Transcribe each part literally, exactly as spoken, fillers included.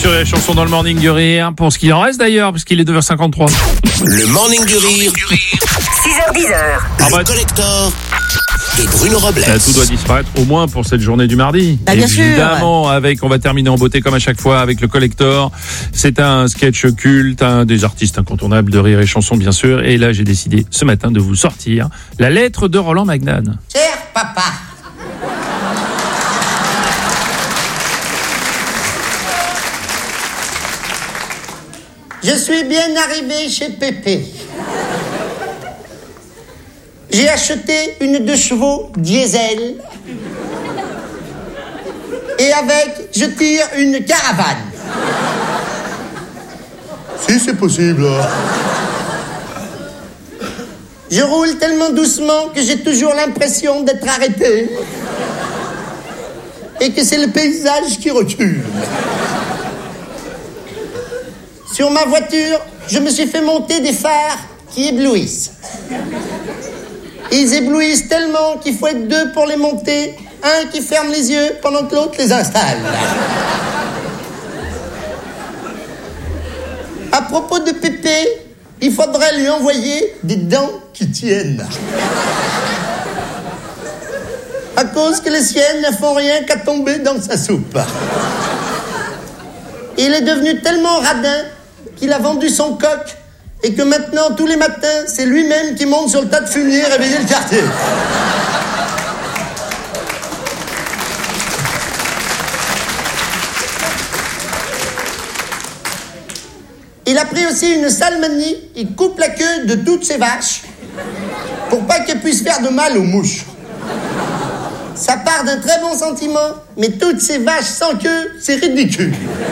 sur les chansons dans le Morning du Rire, pour ce qu'il en reste d'ailleurs, parce qu'il est deux heures cinquante-trois. Le Morning du Rire, six heures dix. le bah, collector de Bruno Robles. Là, tout doit disparaître, au moins pour cette journée du mardi. Bah, bien Évidemment, sûr. avec, on va terminer en beauté comme à chaque fois avec le collector. C'est un sketch culte, un des artistes incontournables de Rire et Chanson, bien sûr. Et là, j'ai décidé ce matin de vous sortir la lettre de Roland Magnan. Cher papa, je suis bien arrivé chez Pépé. J'ai acheté une deux chevaux diesel et avec, je tire une caravane. Si c'est possible. Je roule tellement doucement que j'ai toujours l'impression d'être arrêté et que c'est le paysage qui recule. Sur ma voiture, je me suis fait monter des phares qui éblouissent. Ils éblouissent tellement qu'il faut être deux pour les monter, un qui ferme les yeux pendant que l'autre les installe. À propos de Pépé, il faudrait lui envoyer des dents qui tiennent. À cause que les siennes ne font rien qu'à tomber dans sa soupe. Il est devenu tellement radin qu'il a vendu son coq et que maintenant, tous les matins, c'est lui-même qui monte sur le tas de fumier réveiller le quartier. Il a pris aussi une sale manie, il coupe la queue de toutes ses vaches pour pas qu'elles puissent faire de mal aux mouches. Ça part d'un très bon sentiment, mais toutes ces vaches sans queue, c'est ridicule.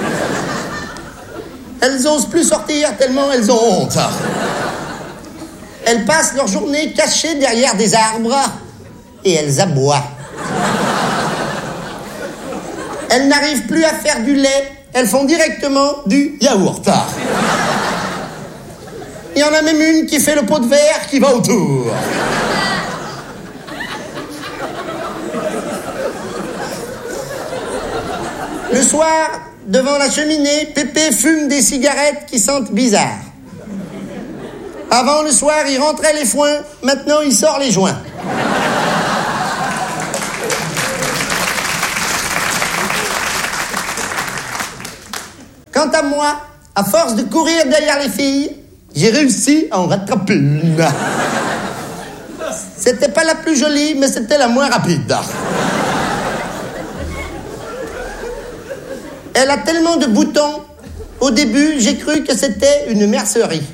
Elles osent plus sortir tellement elles ont honte. Elles passent leur journée cachées derrière des arbres et elles aboient. Elles n'arrivent plus à faire du lait, elles font directement du yaourt. Il y en a même une qui fait le pot de verre qui va autour. Le soir, devant la cheminée, Pépé fume des cigarettes qui sentent bizarre. Avant le soir, il rentrait les foins, maintenant il sort les joints. Quant à moi, à force de courir derrière les filles, j'ai réussi à en rattraper une. C'était pas la plus jolie, mais c'était la moins rapide. Elle a tellement de boutons, au début, j'ai cru que c'était une mercerie.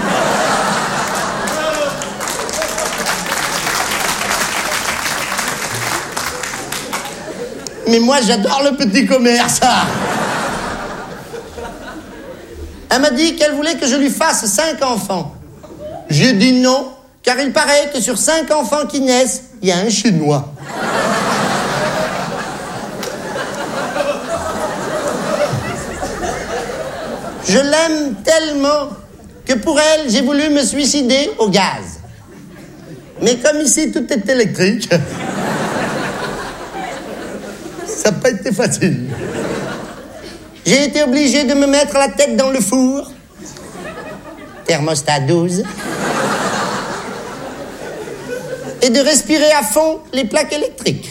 Mais moi, j'adore le petit commerce. Elle m'a dit qu'elle voulait que je lui fasse cinq enfants. J'ai dit non, car il paraît que sur cinq enfants qui naissent, il y a un Chinois. Je l'aime tellement que pour elle, j'ai voulu me suicider au gaz. Mais comme ici, tout est électrique, ça n'a pas été facile. J'ai été obligé de me mettre la tête dans le four, thermostat douze, et de respirer à fond les plaques électriques.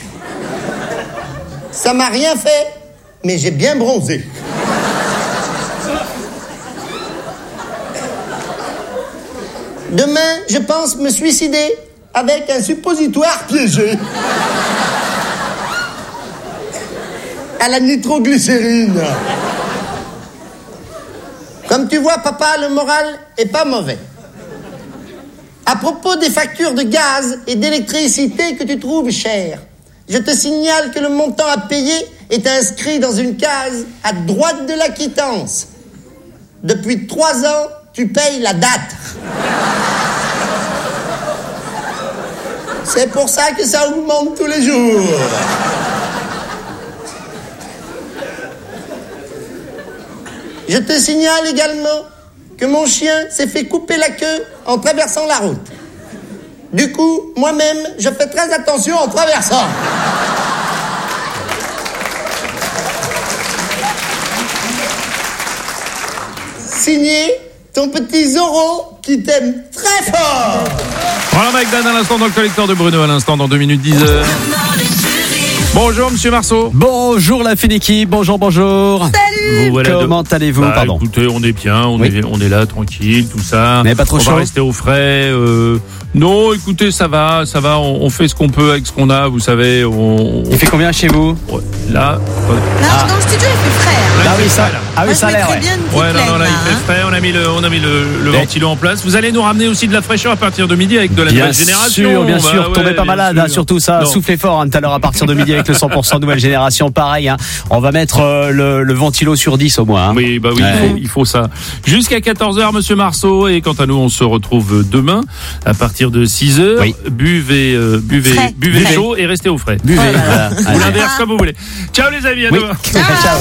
Ça m'a rien fait, mais j'ai bien bronzé. Demain, je pense me suicider avec un suppositoire piégé. À la nitroglycérine. Comme tu vois, papa, le moral est pas mauvais. À propos des factures de gaz et d'électricité que tu trouves chères, je te signale que le montant à payer est inscrit dans une case à droite de la quittance. Depuis trois ans, tu payes la date. C'est pour ça que ça augmente tous les jours. Je te signale également que mon chien s'est fait couper la queue en traversant la route. Du coup, moi-même, je fais très attention en traversant. Signé ton petit Zorro qui t'aime très fort. Roland McDan à l'instant dans le collecteur de Bruno, à l'instant dans deux minutes dix heures. Bonjour Monsieur Marceau. Bonjour la fine équipe, bonjour, bonjour. Salut. Voilà Comment de... allez-vous? bah, Pardon. Écoutez, on est bien, on, oui. est, on est là, tranquille, tout ça. Mais pas trop on chaud. va rester au frais. Euh... Non, écoutez, ça va, ça va, on, on fait ce qu'on peut avec ce qu'on a, vous savez. On... Il fait combien chez vous? Ouais, là. Non, Ah. dans le studio, il fait frais. Là, Ah il oui, fait ça, frais, là. ah oui, Moi, ça a je l'air, mettrais ouais. bien une petite Ouais, non, non, là, laine, il fait hein. frais, on a mis le, on a mis le, le Mais- ventilo en place. Vous allez nous ramener aussi de la fraîcheur à partir de midi avec de la Bien nouvelle génération. sûr, bien Bah, sûr, ouais, tombez pas bien malade, sûr. hein, surtout ça, Non. soufflez fort hein, tout à l'heure à partir de midi avec le cent pour cent nouvelle génération, pareil, hein, on va mettre euh, le, le ventilo sur dix au moins. Hein. Oui, bah oui, Ouais. il, faut, il faut ça. Jusqu'à quatorze heures, Monsieur Marceau, et quant à nous, on se retrouve demain à partir de six heures. Oui. Buvez, euh, buvez, Frais. buvez Frais. chaud et restez au frais. Buvez, Oh là là. voilà. Ou Allez. l'inverse, comme vous voulez. Ciao les amis, à Oui. demain. Ciao.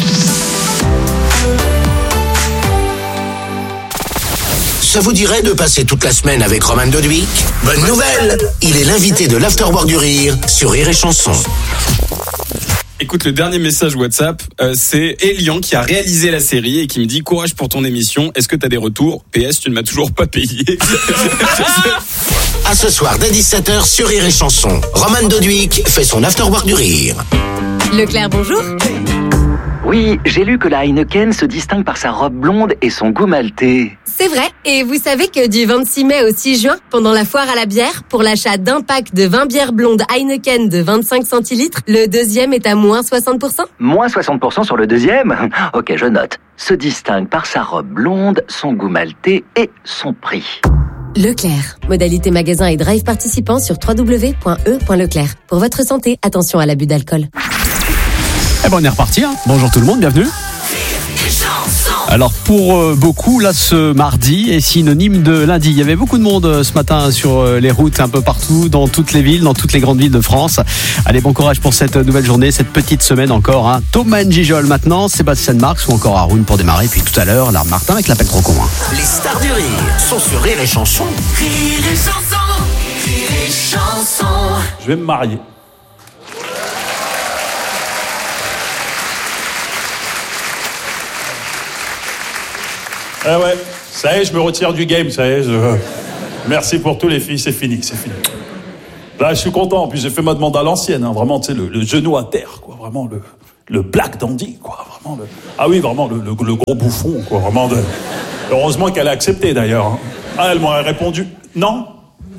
Ça vous dirait de passer toute la semaine avec Roman Doduic? Bonne nouvelle! Il est l'invité de l'Afterwork du Rire sur Rire et Chanson. Écoute, le dernier message WhatsApp, euh, c'est Elian qui a réalisé la série et qui me dit courage pour ton émission. Est-ce que t'as des retours? P S, tu ne m'as toujours pas payé. À ce soir dès dix-sept heures sur Rire et Chanson. Roman Doduic fait son Afterwork du Rire. Leclerc, bonjour. Oui, j'ai lu que la Heineken se distingue par sa robe blonde et son goût maltais. C'est vrai. Et vous savez que du vingt-six mai au six juin, pendant la foire à la bière, pour l'achat d'un pack de vingt bières blondes Heineken de vingt-cinq centilitres, le deuxième est à moins soixante pour cent. Moins soixante pour cent sur le deuxième? Ok, je note. Se distingue par sa robe blonde, son goût maltais et son prix. Leclerc. Modalité magasin et drive participant sur w w w point e point leclerc. Pour votre santé, attention à l'abus d'alcool. Eh ben on est reparti, hein. Bonjour tout le monde, bienvenue. Alors pour euh, beaucoup, là ce mardi est synonyme de lundi. Il y avait beaucoup de monde euh, ce matin sur euh, les routes un peu partout, dans toutes les villes, dans toutes les grandes villes de France. Allez, bon courage pour cette nouvelle journée, cette petite semaine encore. Hein. Thomas Njijol maintenant, Sébastien Marx ou encore Haroun pour démarrer. Puis tout à l'heure, la Martin avec l'appel trop con. Hein. Les stars du rire sont sur Rire et Chanson. Rire et chanson, rire et chanson. Je vais me marier. Ah ouais, ça y est, je me retire du game, ça y est. Je... Merci pour tous les filles, c'est fini, c'est fini. Là, je suis content, en plus j'ai fait ma demande à l'ancienne, hein, vraiment, tu sais, le, le genou à terre, quoi, vraiment, le, le black dandy, quoi, vraiment, le... Ah oui, vraiment, le, le, le gros bouffon, quoi, vraiment, de... Heureusement qu'elle a accepté, d'ailleurs. Hein. Ah, elle m'aurait répondu, non.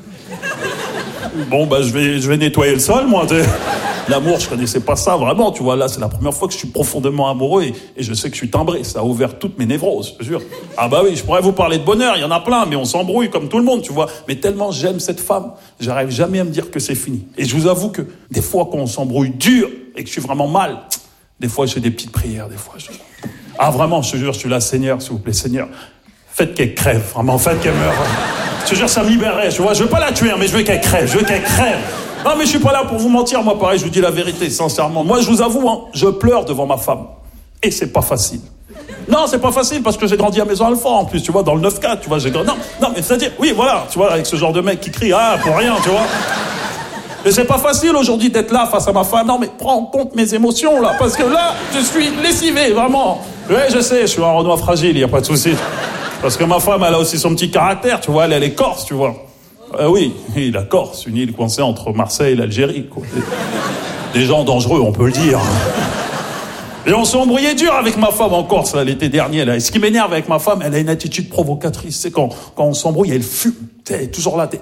Bon, bah, je vais, je vais nettoyer le sol, moi, tu sais. L'amour, je connaissais pas ça, vraiment, tu vois, là, c'est la première fois que je suis profondément amoureux et, et je sais que je suis timbré, ça a ouvert toutes mes névroses, je te jure. Ah bah oui, je pourrais vous parler de bonheur, il y en a plein, mais on s'embrouille comme tout le monde, tu vois. Mais tellement j'aime cette femme, j'arrive jamais à me dire que c'est fini. Et je vous avoue que des fois, quand on s'embrouille dur et que je suis vraiment mal, des fois, j'ai des petites prières, des fois, je... Ah vraiment, je te jure, je suis là, Seigneur, s'il vous plaît, Seigneur, faites qu'elle crève, vraiment, faites qu'elle meure. Je te jure, ça me libérerait, tu vois, je veux pas la tuer, mais je veux qu'elle crève, je veux qu'elle crève. Non mais je suis pas là pour vous mentir, moi pareil, je vous dis la vérité, sincèrement. Moi je vous avoue, hein, je pleure devant ma femme. Et c'est pas facile. Non, c'est pas facile parce que j'ai grandi à Maison Alfort en plus, tu vois, dans le neuf quatre, tu vois, j'ai grandi... Non, non, mais c'est-à-dire, oui, voilà, tu vois, avec ce genre de mec qui crie, ah, pour rien, tu vois. Et c'est pas facile aujourd'hui d'être là face à ma femme. Non mais prends en compte mes émotions là, parce que là, je suis lessivé, vraiment. Oui, je sais, je suis un Renoir fragile, y a pas de souci. Parce que ma femme, elle a aussi son petit caractère, tu vois, elle, elle est corse, tu vois. Euh, oui, oui, la Corse, une île coincée entre Marseille et l'Algérie, quoi. Des, des gens dangereux, on peut le dire. Et on s'est embrouillé dur avec ma femme en Corse, là, l'été dernier, là. Et ce qui m'énerve avec ma femme, elle a une attitude provocatrice. C'est quand, quand on s'embrouille, elle fume. Elle est toujours là, t'es...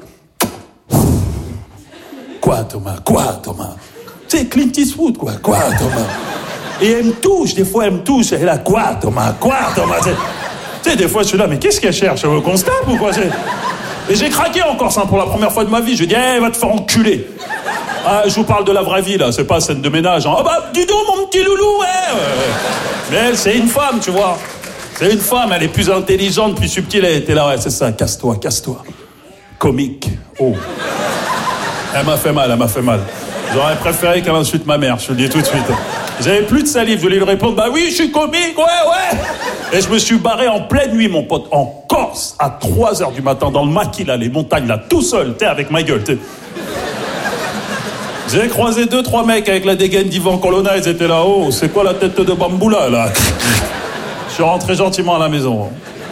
Quoi, Thomas? Quoi, Thomas? Tu sais, Clint Eastwood, quoi. Quoi, Thomas? Et elle me touche, des fois, elle me touche. Elle est là, quoi, Thomas? Quoi, Thomas? Tu sais, des fois, je suis là, mais qu'est-ce qu'elle cherche? Elle veut qu'on se tape ou quoi? Et j'ai craqué en Corse, hein, pour la première fois de ma vie. Je lui ai dit, hey, va te faire enculer. Ah, je vous parle de la vraie vie, là, c'est pas scène de ménage. Hein. Oh bah, dis donc, mon petit loulou, ouais, ouais, ouais. Mais elle, c'est une femme, tu vois. C'est une femme, elle est plus intelligente, plus subtile. Elle était là, ouais, c'est ça, casse-toi, casse-toi. Comique. Oh. Elle m'a fait mal, elle m'a fait mal. J'aurais préféré qu'elle insulte ma mère, je te le dis tout de suite. J'avais plus de salive, je voulais lui répondre, bah oui, je suis comique, ouais, ouais. Et je me suis barré en pleine nuit, mon pote, en Corse, à trois heures du matin, dans le maquis, là, les montagnes, là, tout seul, t'es avec ma gueule, t'es... J'ai croisé deux, trois mecs avec la dégaine d'Ivan Colonna, ils étaient là, oh, c'est quoi la tête de bambou là, là? Je suis rentré gentiment à la maison.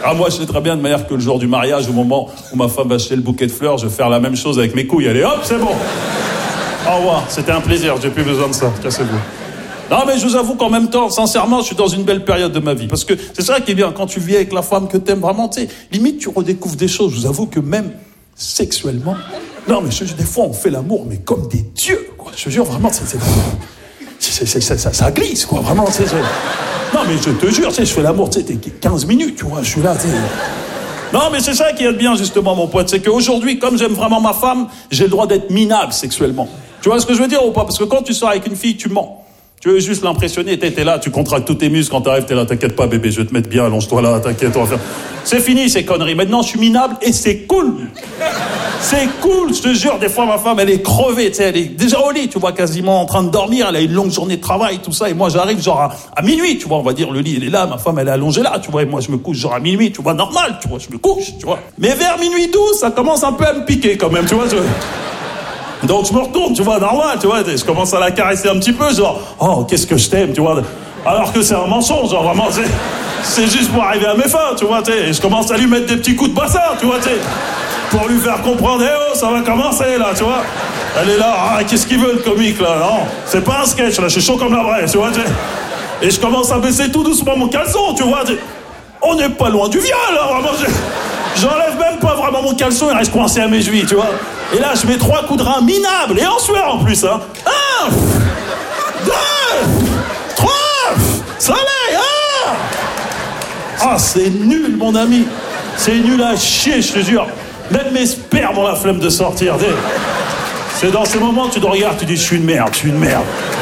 Ah, moi, je sais très bien de manière que le jour du mariage, au moment où ma femme va acheter le bouquet de fleurs, je vais faire la même chose avec mes couilles. Allez, hop, c'est bon. Au revoir, c'était un plaisir, j'ai plus besoin de ça. Cassez-vous. Non, mais je vous avoue qu'en même temps, sincèrement, je suis dans une belle période de ma vie. Parce que c'est ça qui est bien, quand tu vis avec la femme que t'aimes vraiment, tu sais, limite, tu redécouvres des choses. Je vous avoue que même sexuellement... Non, mais je, des fois, on fait l'amour, mais comme des dieux, quoi. Je te jure, vraiment, c'est... c'est, c'est, c'est, c'est ça, ça glisse, quoi, vraiment, c'est... c'est... Non, mais je te jure, tu sais, je fais l'amour, tu sais, t'es quinze minutes, tu vois, je suis là, tu sais... Non, mais c'est ça qui est bien, justement, mon pote, c'est qu'aujourd'hui, comme j'aime vraiment ma femme, j'ai le droit d'être minable sexuellement. Tu vois ce que je veux dire ou pas? Parce que quand tu sors avec une fille, tu mens. Tu veux juste l'impressionner, t'es, t'es là, tu contractes tous tes muscles, quand t'arrives, t'es là, t'inquiète pas bébé, je vais te mettre bien, allonge-toi là, t'inquiète, on va faire... C'est fini ces conneries, maintenant je suis minable et c'est cool. C'est cool, je te jure, des fois ma femme, elle est crevée, tu sais, elle est déjà au lit, tu vois, quasiment en train de dormir, elle a une longue journée de travail, tout ça, et moi j'arrive genre à, à minuit, tu vois, on va dire, le lit, il est là, ma femme, elle est allongée là, tu vois, et moi je me couche genre à minuit, tu vois, normal, tu vois, je me couche, tu vois. Mais vers minuit douze, ça commence un peu à me piquer quand même, tu vois, je... Donc je me retourne, tu vois, normal, tu vois, je commence à la caresser un petit peu, genre, oh, qu'est-ce que je t'aime, tu vois, alors que c'est un mensonge, genre, vraiment, c'est, c'est juste pour arriver à mes fins, tu vois, tu sais, et je commence à lui mettre des petits coups de bassin, tu vois, tu sais, pour lui faire comprendre, eh oh, ça va commencer, là, tu vois, elle est là, ah, qu'est-ce qu'il veut, le comique, là, non, c'est pas un sketch, là, je suis chaud comme la vraie, tu vois, tu sais, et je commence à baisser tout doucement mon caleçon, tu vois, tu sais, on n'est pas loin du viol, là, vraiment, je... J'enlève même pas vraiment mon caleçon, il reste coincé à mes chevilles, tu vois. Et là, je mets trois coups de rein minables, et en sueur en plus, hein. Un, deux, trois, soleil, ah Ah, c'est nul, mon ami. C'est nul à chier, je te jure. Même mes spermes ont la flemme de sortir. C'est dans ces moments que tu te regardes, tu dis, je suis une merde, je suis une merde.